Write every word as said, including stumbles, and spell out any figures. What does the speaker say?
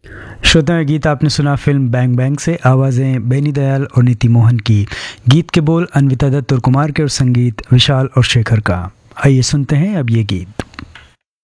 श्रोताएं, गीत आपने सुना फिल्म बैंग बैंग से। आवाज़ें बेनी दयाल और नीति मोहन की, गीत के बोल अन्विता दत्त और कुमार के और संगीत विशाल और शेखर का। आइए सुनते हैं अब ये गीत।